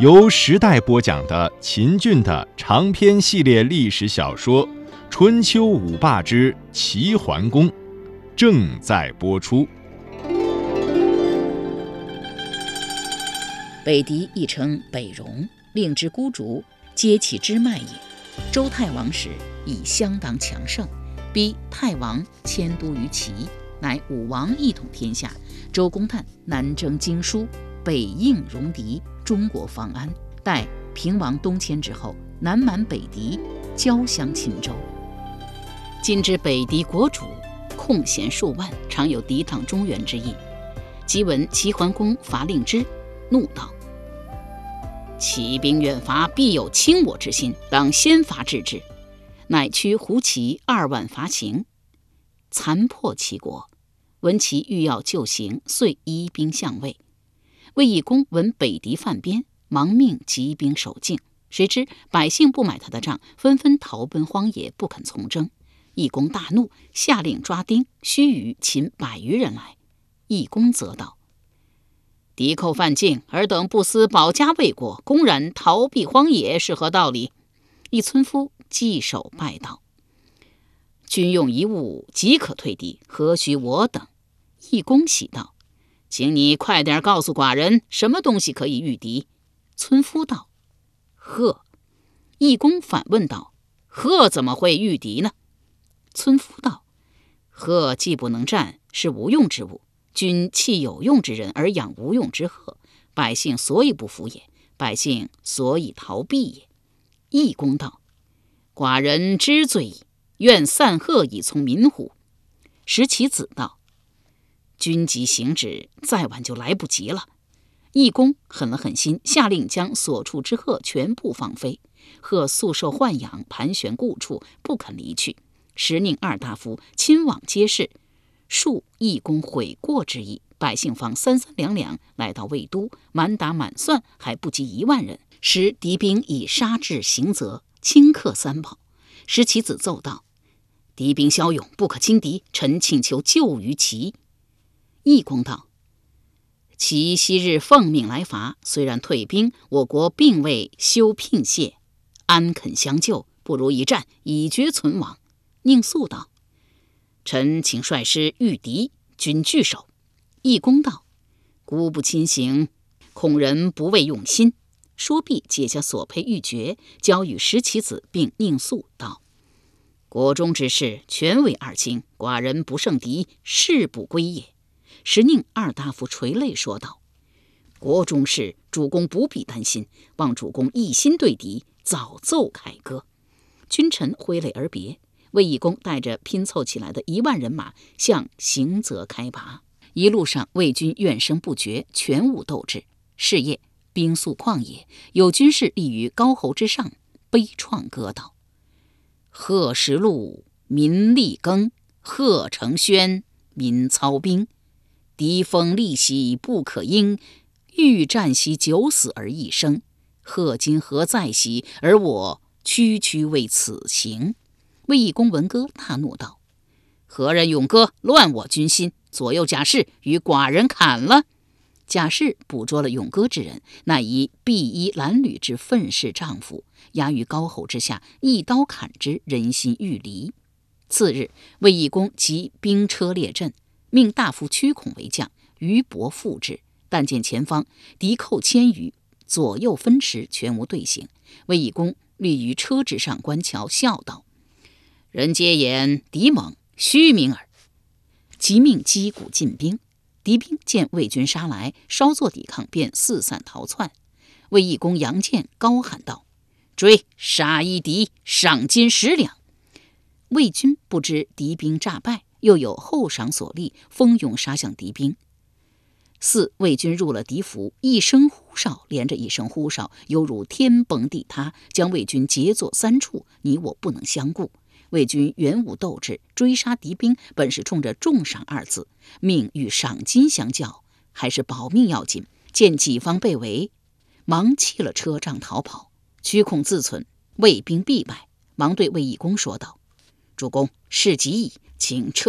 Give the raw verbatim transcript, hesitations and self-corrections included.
由时代播讲的秦俊的长篇系列历史小说《春秋五霸之齐桓公》正在播出。 北狄亦称北戎，令之孤竹，皆其支脉也。周太王时已相当强盛，逼太王迁都于齐，乃武王一统天下。周公旦南征荆舒，北应戎狄，中国方安。待平王东迁之后，南蛮北狄，交相侵周。今之北狄国主，空闲数万，常有抵挡中原之意。即闻齐桓公伐令之，怒道：齐兵远伐，必有侵我之心，当先发制之。乃驱胡骑二万伐秦，残破齐国。闻其欲要救行，遂移兵相魏。魏懿公闻北狄犯边，忙命集兵守境。谁知百姓不买他的账，纷纷逃奔荒野，不肯从征。懿公大怒，下令抓丁，须臾擒百余人来。懿公责道：敌寇犯境，尔等不思保家卫国，公然逃避荒野，是何道理？一村夫稽首拜道：君用一物，即可退敌，何须我等？懿公喜道：请你快点告诉寡人，什么东西可以御敌？村夫道：鹤。懿公反问道：鹤怎么会御敌呢？村夫道：鹤既不能战，是无用之物。君弃有用之人而养无用之鹤，百姓所以不服也，百姓所以逃避也。懿公道：寡人知罪矣，愿散鹤以从民乎？时其子道：君即行止，再晚就来不及了。懿公狠了狠心，下令将所处之鹤全部放飞。鹤素受豢养，盘旋故处，不肯离去。时令二大夫亲往揭示，述懿公悔过之意。百姓方三三两两来到魏都，满打满算还不及一万人。时敌兵已杀至行则，顷刻三宝。时其子奏道：敌兵骁勇，不可轻敌，臣请求救于齐。懿公道：齐昔日奉命来伐，虽然退兵，我国并未休聘谢，安肯相救？不如一战，以绝存亡。宁肃道：臣请率师御敌，君据守。懿公道：孤不亲行，恐人不为用心。说毕，解下所佩玉珏，交与石其子并宁肃道：国中之事，全为二卿，寡人不胜敌，誓不归也。时宁二大夫垂泪说道：国中事，主公不必担心，望主公一心对敌，早奏凯歌。君臣挥泪而别。魏懿公带着拼凑起来的一万人马向行则开拔。一路上魏军怨声不绝，全无斗志。是夜，兵宿旷野，有军士立于高侯之上，悲怆歌道：鹤食鹿，民力耕；鹤成轩，民操兵。敌锋利兮不可应，欲战兮九死而一生。鹤今何在兮？而我区区为此行。魏懿公闻歌，大怒道：何人咏歌，乱我军心？左右甲士，与寡人砍了。甲士捕捉了咏歌之人，乃以碧衣褴褛之愤世丈夫，压于高侯之下，一刀砍之，人心欲离。次日，魏懿公即兵车列阵，命大夫屈孔为将，于伯复之。但见前方敌寇千余，左右分驰，全无队形。魏懿公立于车之上观瞧，笑道：人皆言敌猛，虚名耳。即命击鼓进兵。敌兵见魏军杀来，稍作抵抗，便四散逃窜。魏懿公扬剑高喊道：追，杀一敌，赏金十两。魏军不知敌兵诈败，又有后赏所立，蜂拥杀向敌兵。四魏军入了敌府，一声呼哨连着一声呼哨，犹如天崩地塌，将魏军截作三处，你我不能相顾。魏军原无斗志，追杀敌兵本是冲着重赏二字，命与赏金相较，还是保命要紧。见己方被围，忙弃了车仗逃跑。屈孔自忖魏兵必败，忙对魏懿公说道：主公，事急矣，请撤